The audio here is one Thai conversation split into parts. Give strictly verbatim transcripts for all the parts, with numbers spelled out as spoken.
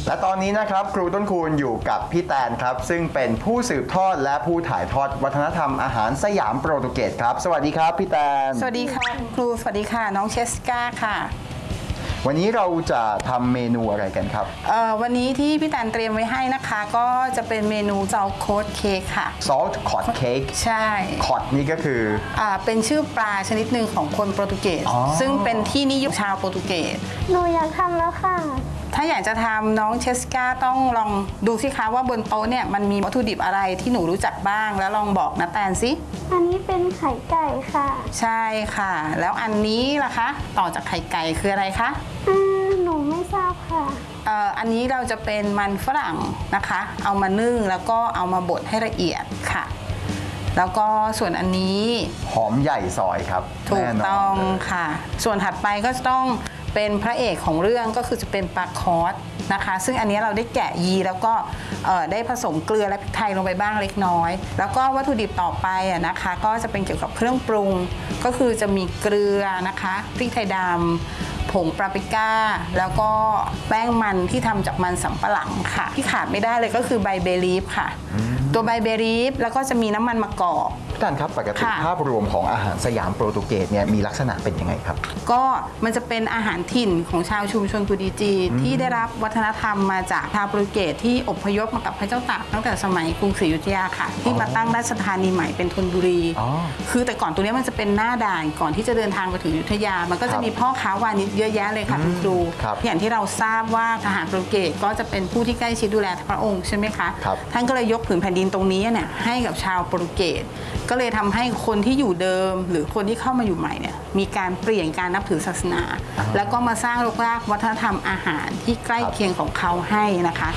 และตอนนี้นะครับครูต้นคูณอยู่กับพี่แตนครับซึ่งเป็นผู้สืบทอดและผู้ถ่ายทอดวัฒนธรรมอาหารสยามโปรตุเกสครับสวัสดีครับพี่แตนสวัสดีค่ะครูสวัสดีค่ะน้องเชสกาค่ะวันนี้เราจะทำเมนูอะไรกันครับวันนี้ที่พี่แตนเตรียมไว้ให้นะคะก็จะเป็นเมนูซอลโคดเค้กค่ะ Salt Cod Cake ใช่ Cod นี่ก็คืออ่าเป็นชื่อปลาชนิดหนึ่งของคนโปรตุเกสซึ่งเป็นที่นิยมชาวโปรตุเกสหนูอยากทำแล้วค่ะถ้าอยากจะทำน้องเชสกาต้องลองดูสิคะว่าบนโต๊ะเนี่ยมันมีวัตถุดิบอะไรที่หนูรู้จักบ้างแล้วลองบอกนะแตนสิอันนี้เป็นไข่ไก่ค่ะใช่ค่ะแล้วอันนี้ล่ะคะต่อจากไข่ไก่คืออะไรคะอืมหนูไม่ทราบค่ะเอ่ออันนี้เราจะเป็นมันฝรั่งนะคะเอามานึ่งแล้วก็เอามาบดให้ละเอียดค่ะแล้วก็ส่วนอันนี้หอมใหญ่ซอยครับถูกต้องค่ะส่วนถัดไปก็จะต้องเป็นพระเอกของเรื่องก็คือจะเป็นปลาคอสนะคะซึ่งอันนี้เราได้แกะยีแล้วก็ได้ผสมเกลือและพริกไทยลงไปบ้างเล็กน้อยแล้วก็วัตถุดิบต่อไปนะคะก็จะเป็นเกี่ยวกับเครื่องปรุงก็คือจะมีเกลือนะคะพริกไทยดำผงปาปริก้าแล้วก็แป้งมันที่ทำจากมันสำปะหลังค่ะที่ขาดไม่ได้เลยก็คือใบเบลีฟค่ะตัวใบเบลีฟแล้วก็จะมีน้ำมันมะกอกพี่แตนครับปกติภาพรวมของอาหารสยามโปรตุเกสเนี่ยมีลักษณะเป็นยังไงครับก็มันจะเป็นอาหารถิ่นของชาวชุมชนกุดีจีที่ได้รับวัฒนธรรมมาจากชาวโปรตุเกสที่อพยพมากับพระเจ้าตากตั้งแต่สมัยกรุงศรีอยุธยาค่ะที่มาตั้งราชธานีใหม่เป็นธนบุรีคือแต่ก่อนตัวนี้มันจะเป็นหน้าด่านก่อนที่จะเดินทางไปถึงอยุธยามันก็จะมีพ่อค้าวานิชเยอะแยะเลยค่ะคุณครูอย่างที่เราทราบว่าทหารโปรตุเกสก็จะเป็นผู้ที่ใกล้ชิดดูแลพระองค์ใช่ไหมคะท่านก็เลยยกผืนแผ่นดินตรงนี้เนี่ยให้กับชาวโปรตุเกสก็เลยทำให้คนที่อยู่เดิมหรือคนที่เข้ามาอยู่ใหม่เนี่ยมีการเปลี่ยนการนับถือศาสนา แล้วก็มาสร้างรกรากวัฒนธรรมอาหารที่ใกล้เคียงของเขาให้นะคะ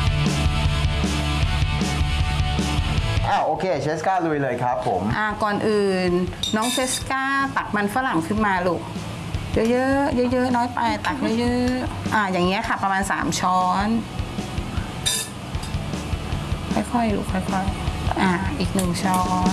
อ่าโอเคเชสกาลุยเลยครับผมอ่าก่อนอื่นน้องเชสกาตักมันฝรั่งขึ้นมาลูกเยอะๆเยอะๆน้อยไปตักเยอะๆอ่าอย่างเงี้ยค่ะประมาณสามช้อนค่อยๆลูกค่อยๆอ่าอีกหนึ่งช้อน